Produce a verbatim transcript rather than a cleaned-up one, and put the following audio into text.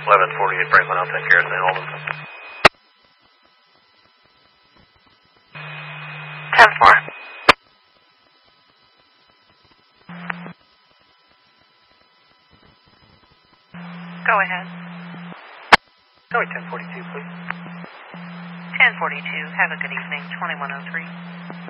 eleven forty-eight Franklin, I'll take care of Saint Albans. ten four. Go ahead. Go ahead, ten forty-two, please. ten forty-two. Have a good evening. twenty-one oh three.